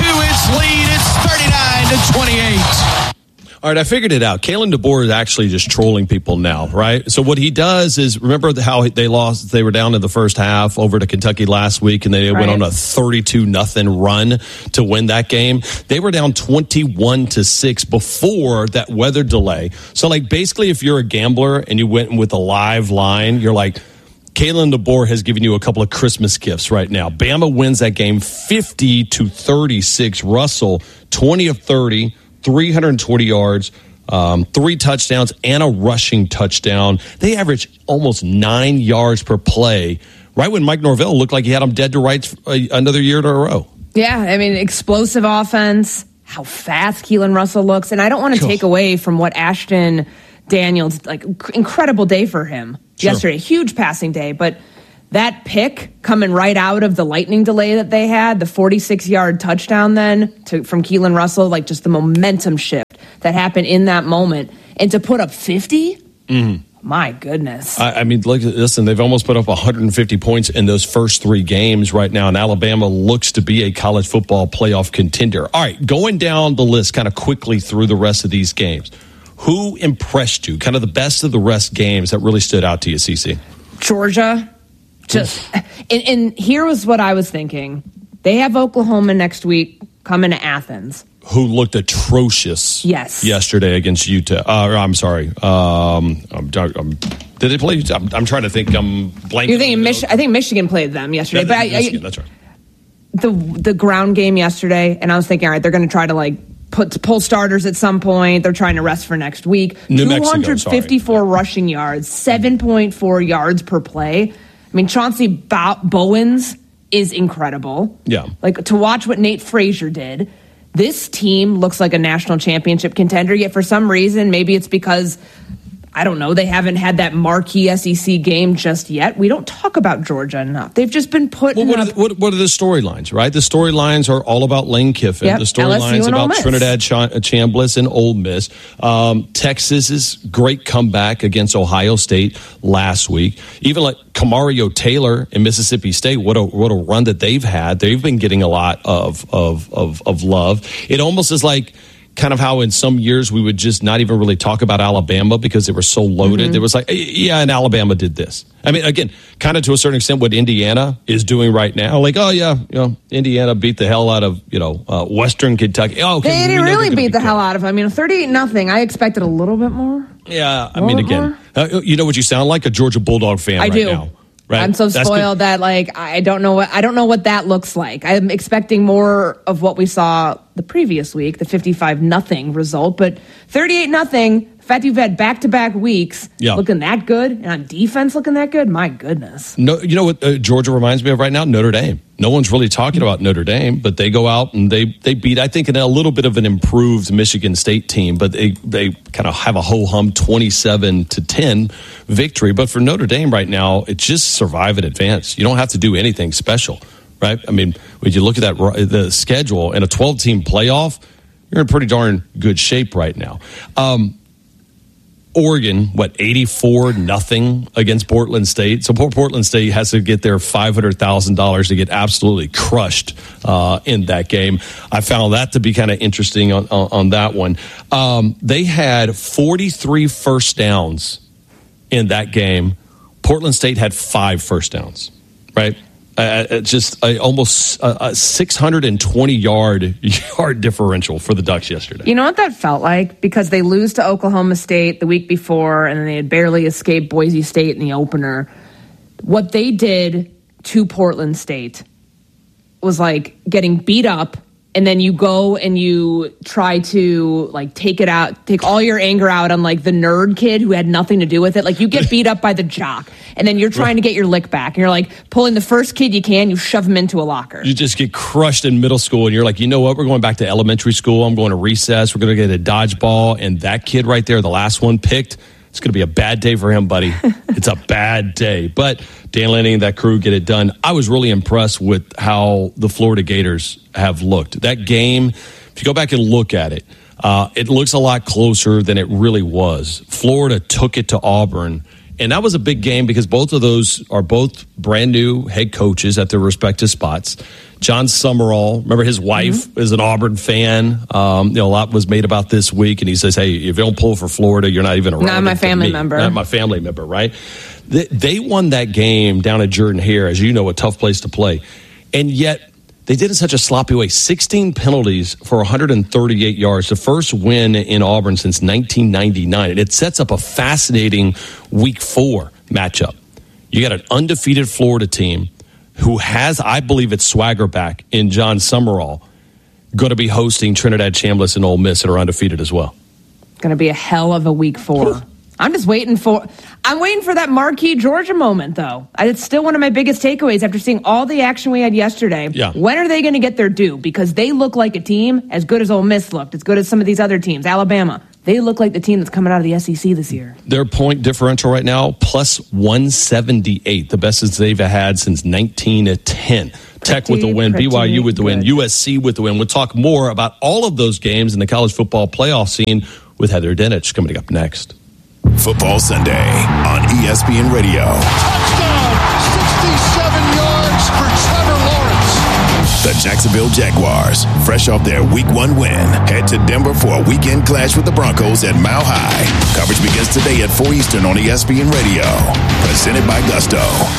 lead. It's thirty-nine to twenty-eight. All right, I figured it out. Kalen DeBoer is actually just trolling people now, right? So what he does is, remember how they lost, they were down in the first half over to Kentucky last week, and they right. went on a thirty-two nothing run to win that game. They were down twenty-one to six before that weather delay. So, like, basically, if you're a gambler and you went with a live line, you're like, Kalen DeBoer has given you a couple of Christmas gifts right now. Bama wins that game fifty to thirty-six. Russell, twenty of thirty. three hundred twenty yards, um, three touchdowns, and a rushing touchdown. They average almost nine yards per play, right when Mike Norvell looked like he had them dead to rights another year in a row. Yeah, I mean, explosive offense, how fast Keelan Russell looks. And I don't want to take away from what Ashton Daniels, like, incredible day for him sure. yesterday. Huge passing day, but that pick coming right out of the lightning delay that they had, the forty-six-yard touchdown then to, from Keelan Russell, like just the momentum shift that happened in that moment. And to put up fifty? Mm. My goodness. I, I mean, look, listen, they've almost put up one hundred fifty points in those first three games right now, and Alabama looks to be a college football playoff contender. All right, going down the list kind of quickly through the rest of these games. Who impressed you? Kind of the best of the rest games that really stood out to you, Cece? Georgia. Just and, and here was what I was thinking. They have Oklahoma next week coming to Athens. Who looked atrocious yes. yesterday against Utah. Uh, I'm sorry. Um, I'm, I'm, did they play? I'm, I'm trying to think. I'm blanking. You're thinking Mich- I think Michigan played them yesterday. Yeah, but I, Michigan, I, that's right. The, the ground game yesterday, and I was thinking, all right, they're going to try to like put pull starters at some point. They're trying to rest for next week. New two hundred fifty-four Mexico, rushing yards, seven point four yards per play. I mean, Chauncey Bow- Bowens is incredible. Yeah. Like, to watch what Nate Frazier did, this team looks like a national championship contender, yet for some reason, maybe it's because, I don't know, they haven't had that marquee S E C game just yet. We don't talk about Georgia enough. They've just been putting well, what, up... are the, what, what are the storylines, right? The storylines are all about Lane Kiffin. Yep, the storylines about Trinidad Ch- Chambliss and Ole Miss. Um, Texas's great comeback against Ohio State last week. Even like Camario Taylor and Mississippi State, what a what a run that they've had. They've been getting a lot of of of, of love. It almost is like... kind of how in some years we would just not even really talk about Alabama because they were so loaded. Mm-hmm. It was like, yeah, and Alabama did this. I mean, again, kind of to a certain extent what Indiana is doing right now. Like, oh, yeah, you know, Indiana beat the hell out of, you know, uh, Western Kentucky. Oh, okay, they didn't really beat the hell out of them. I mean, thirty-eight nothing. I expected a little bit more. Yeah, I mean, again, uh, you know what you sound like? A Georgia Bulldog fan I right do. now. Right? I'm so spoiled that like I don't know what I don't know what that looks like. I'm expecting more of what we saw the previous week, the fifty-five nothing result, but thirty-eight nothing. The fact you've had back-to-back weeks yeah. looking that good and on defense looking that good, my goodness. No, you know what uh, Georgia reminds me of right now? Notre Dame. No one's really talking about Notre Dame, but they go out and they they beat, I think, in a little bit of an improved Michigan State team, but they they kind of have a ho-hum twenty-seven to ten victory. But for Notre Dame right now, it's just survive and advance. You don't have to do anything special, right? I mean, when you look at that the schedule and a twelve-team playoff, you're in pretty darn good shape right now. Um, Oregon, what, eighty-four nothing against Portland State. So poor Portland State has to get their five hundred thousand dollars to get absolutely crushed uh, in that game. I found that to be kind of interesting on, on, on that one. Um, they had forty-three first downs in that game. Portland State had five first downs, right? Uh, just uh, almost a, a six hundred twenty yard yard differential for the Ducks yesterday. You know what that felt like? Because they lose to Oklahoma State the week before, and then they had barely escaped Boise State in the opener. What they did to Portland State was like getting beat up, and then you go and you try to like take it out, take all your anger out on like the nerd kid who had nothing to do with it. Like you get beat up by the jock, and then you're trying to get your lick back, and you're like pulling the first kid you can, you shove him into a locker. You just get crushed in middle school, and you're like, you know what? We're going back to elementary school. I'm going to recess. We're going to get a dodgeball, and that kid right there, the last one picked, it's going to be a bad day for him, buddy. It's a bad day. But Dan Lanning and that crew get it done. I was really impressed with how the Florida Gators have looked. That game, if you go back and look at it, uh, it looks a lot closer than it really was. Florida took it to Auburn, and that was a big game because both of those are both brand new head coaches at their respective spots. John Summerall, remember his wife mm-hmm. is an Auburn fan. Um, you know, a lot was made about this week, and he says, hey, if you don't pull for Florida, you're not even a Not my family me. member. Not my family member, right? They, they won that game down at Jordan-Hare, as you know, a tough place to play. And yet, they did it in such a sloppy way. sixteen penalties for one hundred thirty-eight yards. The first win in Auburn since nineteen ninety-nine. And it sets up a fascinating week four matchup. You got an undefeated Florida team who has, I believe, its swagger back in John Summerall, going to be hosting Trinidad Chambliss and Ole Miss that are undefeated as well. Going to be a hell of a week four. I'm just waiting for I'm waiting for that marquee Georgia moment, though. It's still one of my biggest takeaways after seeing all the action we had yesterday. Yeah. When are they going to get their due? Because they look like a team as good as Ole Miss looked, as good as some of these other teams. Alabama, they look like the team that's coming out of the S E C this year. Their point differential right now, plus one seventy-eight, the best as they've had since nineteen ten. Tech with the win, B Y U with the win, U S C with the win. We'll talk more about all of those games in the college football playoff scene with Heather Dinich coming up next. Football Sunday on E S P N Radio. Touchdown! sixty-seven yards for Trevor Lawrence. The Jacksonville Jaguars, fresh off their week one win, head to Denver for a weekend clash with the Broncos at Mile High. Coverage begins today at four Eastern on E S P N Radio. Presented by Gusto.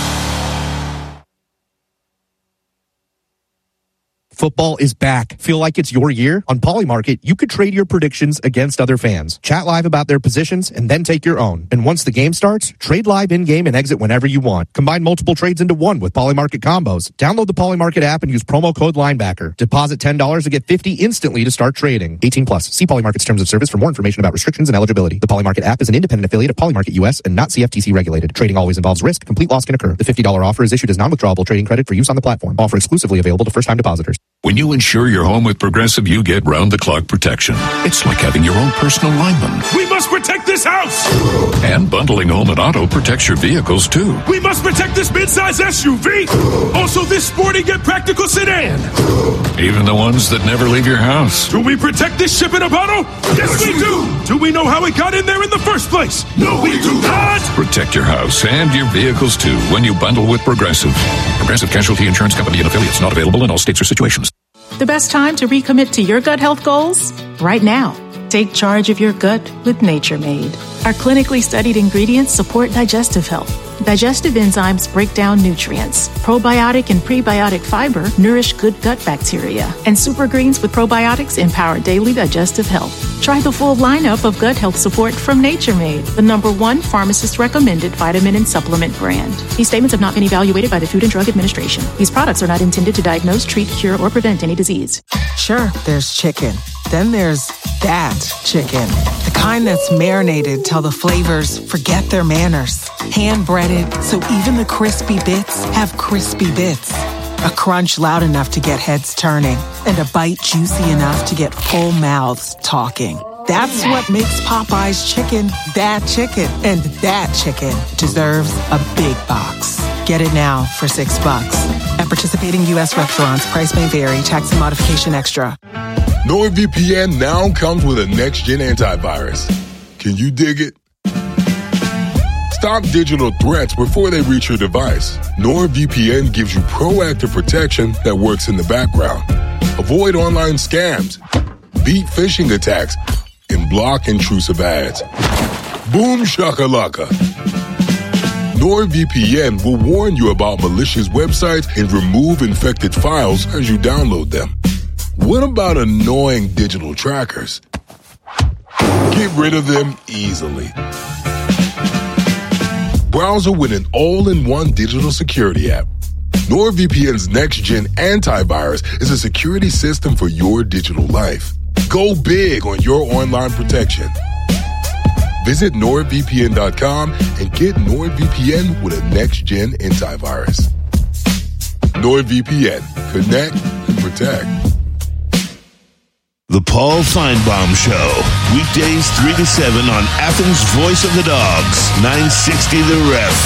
Football is back. Feel like it's your year? On Polymarket, you could trade your predictions against other fans. Chat live about their positions and then take your own. And once the game starts, trade live in-game and exit whenever you want. Combine multiple trades into one with Polymarket combos. Download the Polymarket app and use promo code Linebacker. Deposit ten dollars to get fifty dollars instantly to start trading. eighteen plus. See Polymarket's terms of service for more information about restrictions and eligibility. The Polymarket app is an independent affiliate of Polymarket U S and not C F T C regulated. Trading always involves risk. Complete loss can occur. The fifty dollars offer is issued as non-withdrawable trading credit for use on the platform. Offer exclusively available to first-time depositors. When you insure your home with Progressive, you get round-the-clock protection. It's like having your own personal lineman. We must protect this house! And bundling home and auto protects your vehicles, too. We must protect this midsize S U V! Also this sporty yet practical sedan! Even the ones that never leave your house. Do we protect this ship in a bottle? Yes, we do! Do we know how it got in there in the first place? No, we do not! Protect your house and your vehicles, too, when you bundle with Progressive. Progressive Casualty Insurance Company and affiliates, not available in all states or situations. The best time to recommit to your gut health goals? Right now. Take charge of your gut with Nature Made. Our clinically studied ingredients support digestive health. Digestive enzymes break down nutrients. Probiotic and prebiotic fiber nourish good gut bacteria. And super greens with probiotics empower daily digestive health. Try the full lineup of gut health support from Nature Made, the number one pharmacist-recommended vitamin and supplement brand. These statements have not been evaluated by the Food and Drug Administration. These products are not intended to diagnose, treat, cure, or prevent any disease. Sure, there's chicken. Then there's that chicken. The kind that's marinated till the flavors forget their manners. Hand-breaded, so even the crispy bits have crispy bits. A crunch loud enough to get heads turning, and a bite juicy enough to get full mouths talking. That's what makes Popeye's chicken that chicken. And that chicken deserves a big box. Get it now for six bucks. At participating U S restaurants, price may vary. Tax and modification extra. NordVPN now comes with a next-gen antivirus. Can you dig it? Stop digital threats before they reach your device. NordVPN gives you proactive protection that works in the background. Avoid online scams, beat phishing attacks, and block intrusive ads. Boom shakalaka. NordVPN will warn you about malicious websites and remove infected files as you download them. What about annoying digital trackers? Get rid of them easily. Browser with an all-in-one digital security app. NordVPN's next-gen antivirus is a security system for your digital life. Go big on your online protection. Visit nord V P N dot com and get NordVPN with a next-gen antivirus. NordVPN. Connect and protect. The Paul Feinbaum Show. Weekdays three to seven on Athens' Voice of the Dogs. nine sixty The Ref.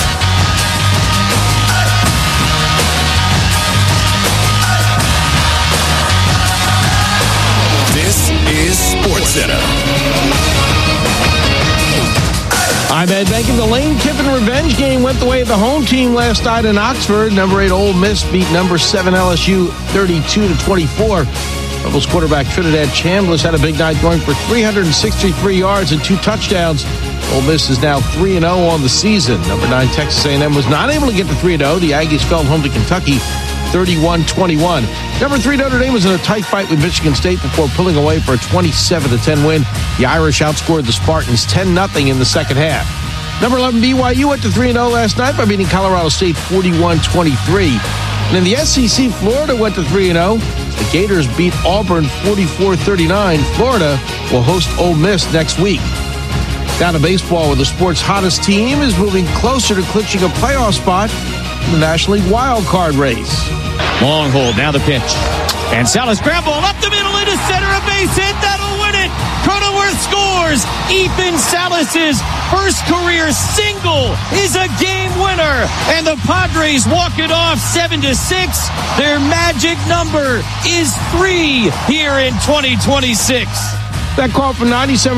This is SportsCenter. All I'm Ed Bacon. The Lane Kiffin revenge game went the way of the home team last night in Oxford. Number eight Ole Miss beat number seven L S U thirty-two to twenty-four. Rebels quarterback Trinidad Chambliss had a big night, going for three hundred sixty-three yards and two touchdowns. Ole Miss is now three and oh on the season. Number nine Texas A and M was not able to get to three and oh. The Aggies fell home to Kentucky thirty-one twenty-one. Number three Notre Dame was in a tight fight with Michigan State before pulling away for a twenty-seven to ten win. The Irish outscored the Spartans ten nothing in the second half. Number eleven B Y U went to three and oh last night by beating Colorado State forty-one twenty-three. And in the S E C, Florida went to three and oh. The Gators beat Auburn forty-four thirty-nine. Florida will host Ole Miss next week. Down to baseball, where the sport's hottest team is moving closer to clinching a playoff spot in the National League wild card race. Long hold, now the pitch. And Salas scramble up the middle into center, a base hit, that'll win it. Cronenworth scores. Ethan Salas's first career single is a game winner, and the Padres walk it off seven to six. Their magic number is three here in twenty twenty-six. That call from ninety-seven